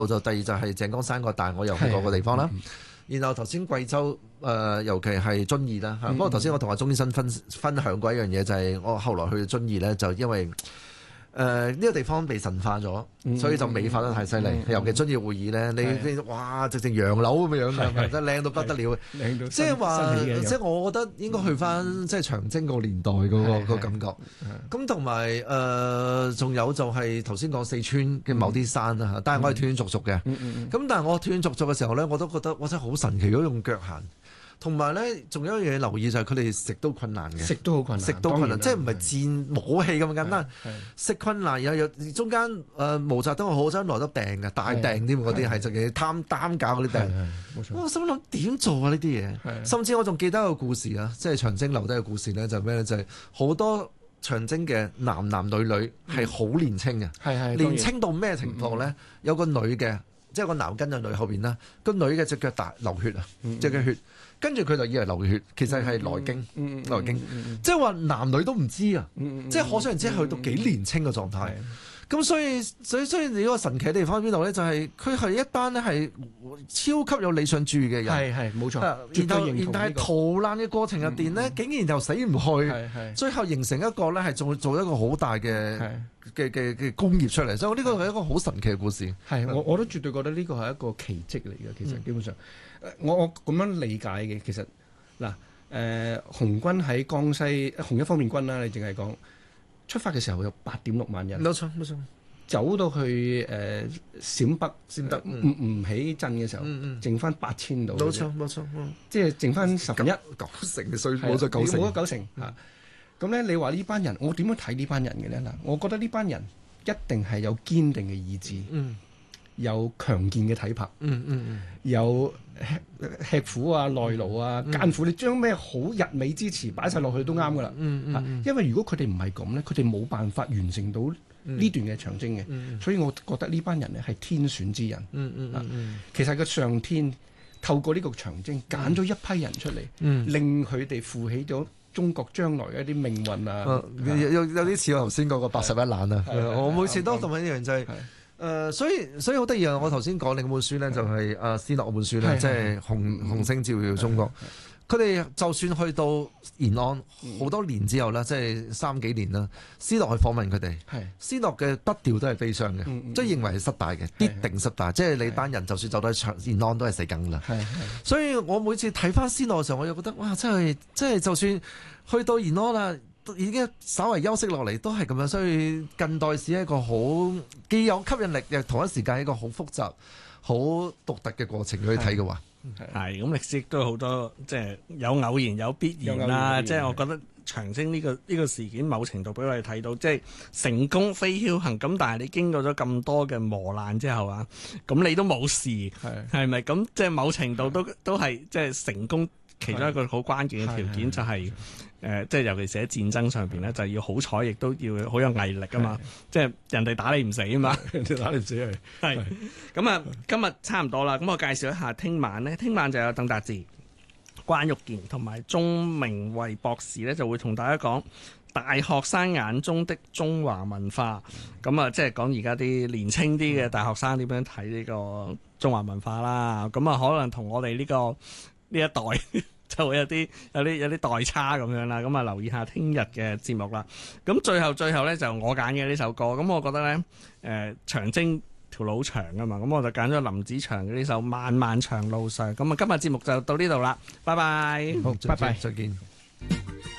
就第二就係井岡山個大我又去過個地方啦。然後頭先貴州尤其係遵義啦。不過頭先我同阿鐘醫生分享過一樣嘢，就係我後來去遵義呢，就因為呢個地方被神化咗，所以就美化得太犀利。尤其遵義會議呢，你哇直情洋樓咁樣嘅，真係靚到不得了。即係話，即係我覺得應該去翻即係長征個年代嗰個感覺。咁同埋仲有就係頭先講四川嘅某啲山啦，但係我係斷斷續續嘅。咁但係我斷斷續續嘅時候呢，我都覺得哇真係好神奇，如果用腳行。同埋咧，仲有一樣嘢留意就係佢哋食都困難嘅，食都好困難，即係唔係戰武器咁簡單，食困難有中間毛澤東好真來得病嘅，大病添嗰啲係就係擔架嗰啲病。我心諗點做啊呢啲嘢？甚至我仲記得一個故事啊，即係長征留低嘅故事咧，就係咩咧？就係好多長征嘅男男女女係好年青嘅，年青到咩情況咧？有個女嘅，即係個男跟喺女後邊啦，個女嘅隻腳大流血啊，隻腳血。跟住佢就以為流血，其實係來經，即係話男女都唔知啊，即係可想而知去到幾年青嘅狀態。咁所以你個神奇嘅地方喺邊度咧？就係佢係一班咧係超級有理想主義嘅人， 係冇錯。 然但係逃難嘅過程入邊咧，竟然又死唔去，最後形成一個咧係做一個好大嘅工業出嚟。所以呢個係一個好神奇嘅故事。 我都絕對覺得呢個係一個奇蹟嚟嘅。其實基本上。我咁樣理解嘅，其實嗱，紅軍喺江西紅一方面軍啦，你淨係講出發嘅時候有8.6萬人，冇錯，走到去陝北唔起陣嘅時候，剩翻8000度，冇錯，即係剩翻10分一 9成嘅水，冇咗9成嚇。咁咧，你話呢班人，我點樣睇呢班人嘅咧？嗱，我覺得呢班人一定係有堅定嘅意志，有強健嘅體魄，有吃苦啊、耐勞啊、艱苦，你將咩好日美之詞擺晒落去都啱噶啦。因為如果佢哋唔係咁咧，佢哋冇辦法完成到呢段嘅長征嘅。所以我覺得呢班人咧係天選之人。其實個上天透過呢個長征揀咗一批人出嚟，令佢哋負起咗中國將來嘅一啲命運啊。 有啲似我頭先講個81難啊。我每次都同一樣就係。所以好得意啊！我頭先講另一本書咧，就係斯諾嗰本書咧，即係紅星照耀中國。佢哋就算去到延安好多年之後啦，即係3幾年啦，斯諾去訪問佢哋，斯諾嘅筆調都係悲傷嘅，即係認為係失敗嘅，必定失敗。即係你班人就算走到延安都係死梗啦。所以我每次睇翻斯諾嘅時候，我又覺得哇！真係就算去到延安啦。已經稍為休息落嚟都係咁樣，所以近代史係一個好既有吸引力，又同一時間係一個好複雜、好獨特嘅過程去睇嘅話， 係咁歷史亦都好多即係有偶然有必然啦。即係我覺得長征呢個事件某程度俾我哋睇到，即係成功非僥倖咁，但係你經過咗咁多嘅磨難之後啊，咁你都冇事係咪？咁即係某程度都係即係成功其中一個好關鍵嘅條件就係。即係尤其是喺戰爭上邊咧，就要好彩，亦都要好有毅力啊嘛！即係人哋打你唔死啊嘛，人哋打你唔死係。咁啊，今日差唔多啦。咁我介紹一下聽晚就有鄧達智、關玉健同埋鍾明慧博士咧，就會同大家講大學生眼中的中華文化。咁啊，即係講而家啲年青啲嘅大學生點樣睇呢個中華文化啦。咁啊，可能同我哋呢一代。就會有啲代差咁樣啦，咁啊留意下聽日嘅節目啦。咁最後咧就我揀嘅呢首歌，咁我覺得咧長征條路長啊嘛，咁我就揀咗林子祥嘅呢首《漫漫長路上》。咁啊今日節目就到呢度啦，拜拜。 好，拜拜，再見。